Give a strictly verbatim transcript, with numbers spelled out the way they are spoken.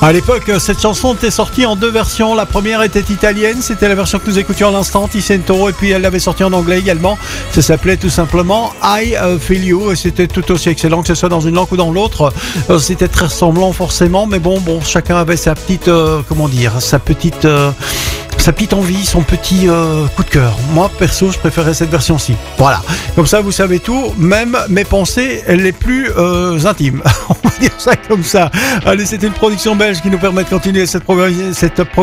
À l'époque, cette chanson était sortie en deux versions. La première était italienne, c'était la version que nous écoutions à l'instant, Ti Sento, et puis elle l'avait sortie en anglais également. Ça s'appelait tout simplement I Feel You, et c'était tout aussi excellent que ce soit dans une langue ou dans l'autre. C'était très ressemblant forcément, mais bon, bon, chacun avait sa petite, euh, comment dire, sa petite... Euh, sa petite envie, son petit euh, coup de cœur. Moi, perso, je préférais cette version-ci. Voilà. Comme ça, vous savez tout, même mes pensées les plus euh, intimes. On va dire ça comme ça. Allez, c'était une production belge qui nous permet de continuer cette, progr- cette